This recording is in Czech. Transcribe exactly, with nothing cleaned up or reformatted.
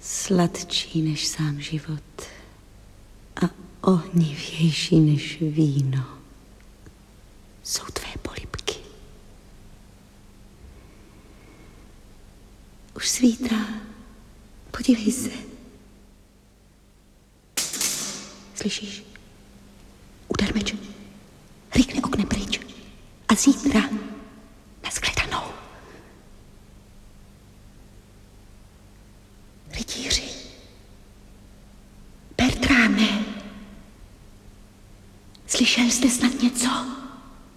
Sladčí než sám život a ohnivější než víno jsou tvé polibky. Už svítá, podívej se. Slyšíš? Udar meč, rýkne oknem pryč a zítra nashledanou. Rytíři, Bertráme, slyšel jste snad něco?